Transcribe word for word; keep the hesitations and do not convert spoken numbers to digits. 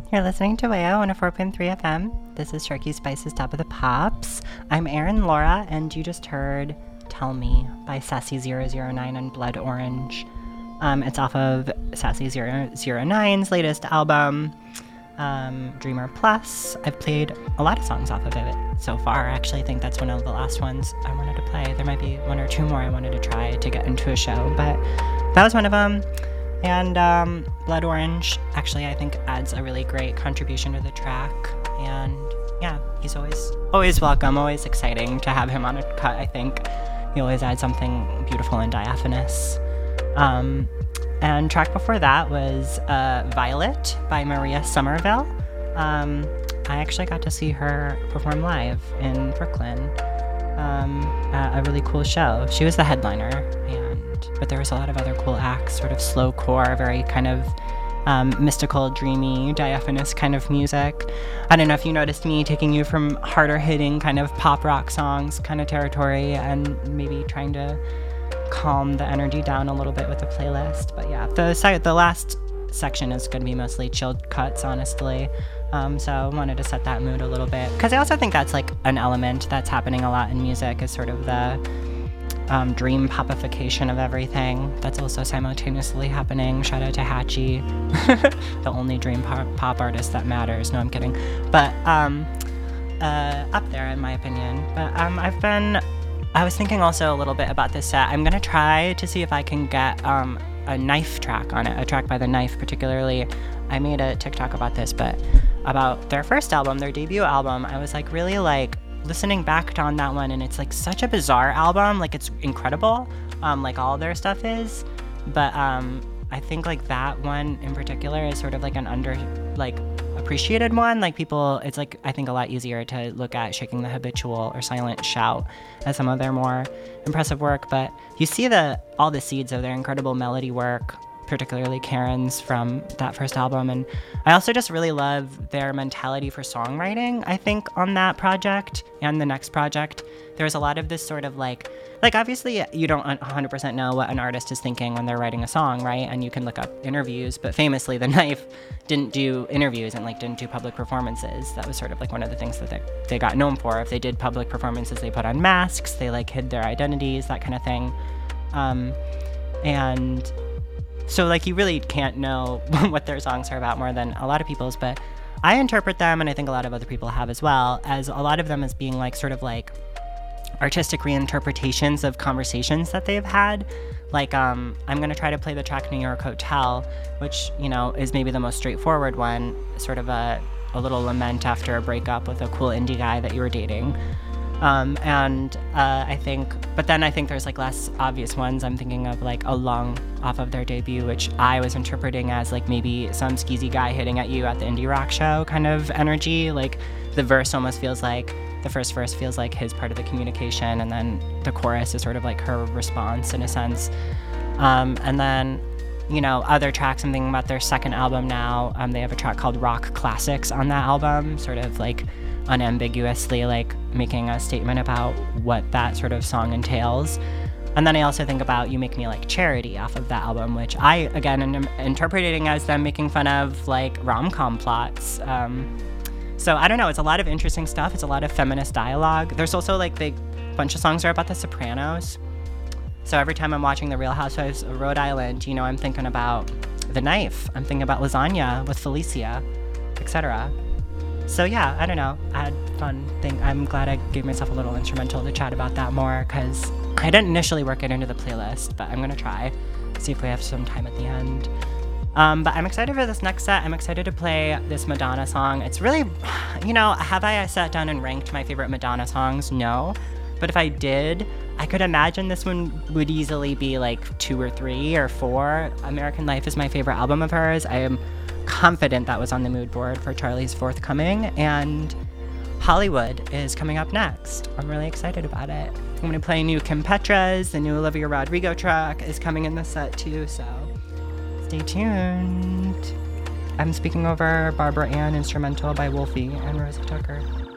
You're listening to W A O one oh four point three F M. This is Sharky Spice's Top of the Pops. I'm Erin Laura, and you just heard Tell Me by Sassy zero zero nine and Blood Orange. Um, it's off of Sassy zero zero nine's latest album, um, Dreamer Plus. I've played a lot of songs off of it so far. I actually think that's one of the last ones I wanted to play. There might be one or two more I wanted to try to get into a show, but that was one of them. And um, Blood Orange, actually, I think adds a really great contribution to the track. And yeah, he's always always welcome, always exciting to have him on a cut, I think. He always adds something beautiful and diaphanous. Um, and track before that was uh, Violet by Maria Somerville. Um, I actually got to see her perform live in Brooklyn um, at a really cool show. She was the headliner, and but there was a lot of other cool acts, sort of slowcore, very kind of um, mystical, dreamy, diaphanous kind of music. I don't know if you noticed me taking you from harder hitting kind of pop rock songs kind of territory and maybe trying to calm the energy down a little bit with the playlist. But yeah, the se- the last section is going to be mostly chilled cuts, honestly. Um, so I wanted to set that mood a little bit, because I also think that's like an element that's happening a lot in music, is sort of the Um, dream popification of everything. That's also simultaneously happening. Shout out to Hatchie, the only dream pop, pop artist that matters. No, I'm kidding. But um, uh, up there, in my opinion. But um, I've been, I was thinking also a little bit about this set. I'm gonna try to see if I can get um, a Knife track on it, a track by The Knife particularly. I made a TikTok about this, but about their first album, their debut album, I was like really like, listening back on that one, and it's like such a bizarre album. Like, it's incredible, um, like all their stuff is, but um, I think like that one in particular is sort of like an under like appreciated one. Like people, it's like I think a lot easier to look at Shaking the Habitual or Silent Shout as some of their more impressive work, but you see the all the seeds of their incredible melody work, particularly Karen's from that first album. And I also just really love their mentality for songwriting, I think, on that project and the next project. There's a lot of this sort of like, like obviously you don't one hundred percent know what an artist is thinking when they're writing a song, right? And you can look up interviews, but famously The Knife didn't do interviews and like didn't do public performances. That was sort of like one of the things that they, they got known for. If they did public performances, they put on masks, they like hid their identities, that kind of thing. Um, and So, like, you really can't know what their songs are about more than a lot of people's, but I interpret them, and I think a lot of other people have as well, as a lot of them as being, like, sort of, like, artistic reinterpretations of conversations that they've had. Like, um, I'm going to try to play the track New York Hotel, which, you know, is maybe the most straightforward one, sort of a, a little lament after a breakup with a cool indie guy that you were dating. Um, and uh, I think, but then I think there's like less obvious ones. I'm thinking of like Along off of their debut, which I was interpreting as like maybe some skeezy guy hitting at you at the indie rock show kind of energy. Like the verse almost feels like, the first verse feels like his part of the communication, and then the chorus is sort of like her response in a sense. Um, and then, you know, other tracks, I'm thinking about their second album now. Um, they have a track called Rock Classics on that album, sort of like unambiguously like making a statement about what that sort of song entails. And then I also think about You Make Me Like Charity off of that album, which I again am interpreting as them making fun of like rom-com plots. Um, so I don't know, it's a lot of interesting stuff. It's a lot of feminist dialogue. There's also like the bunch of songs are about the Sopranos. So every time I'm watching The Real Housewives of Rhode Island, you know, I'm thinking about The Knife. I'm thinking about Lasagna with Felicia, et cetera. So yeah, I don't know. I had fun thing. I'm glad I gave myself a little instrumental to chat about that more, because I didn't initially work it into the playlist, but I'm gonna try. See if we have some time at the end. Um, but I'm excited for this next set. I'm excited to play this Madonna song. It's really, you know, have I sat down and ranked my favorite Madonna songs? No. But if I did, I could imagine this one would easily be like two or three or four. American Life is my favorite album of hers. I am confident that was on the mood board for Charlie's forthcoming, and Hollywood is coming up next. I'm really excited about it. I'm going to play new Kim Petras. The new Olivia Rodrigo track is coming in the set too, so stay tuned. I'm speaking over Barbara Ann instrumental by Wolfie and Rosa Tucker.